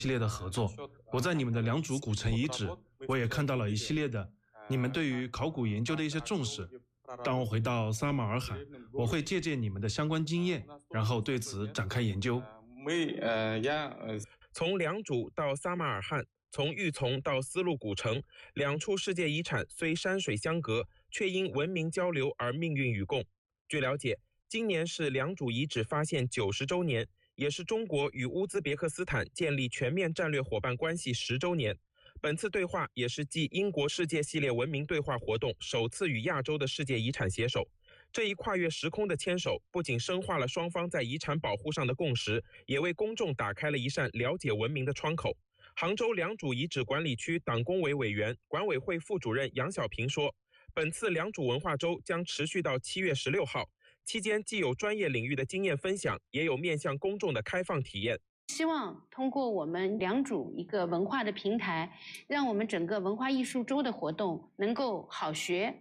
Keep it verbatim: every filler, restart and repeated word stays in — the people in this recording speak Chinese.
系列的合作。我在你们的良渚古城遗址，我也看到了一系列的你们对于考古研究的一些重视。当我回到撒马尔罕，我会借鉴你们的相关经验，然后对此展开研究。 从良渚到撒马尔罕，从玉琮到丝路古城，两处世界遗产虽山水相隔，却因文明交流而命运与共。据了解，今年是良渚遗址发现九十周年，也是中国与乌兹别克斯坦建立全面战略伙伴关系十周年。本次对话也是继英国世界系列文明对话活动首次与亚洲的世界遗产携手。这一跨越时空的牵手，不仅深化了双方在遗产保护上的共识，也为公众打开了一扇了解文明的窗口。杭州良渚遗址管理区党工委委员、管委会副主任杨小平说，本次良渚文化周将持续到七月十六号，期间既有专业领域的经验分享，也有面向公众的开放体验。 希望通过我们良渚一个文化的平台，让我们整个文化艺术周的活动能够好学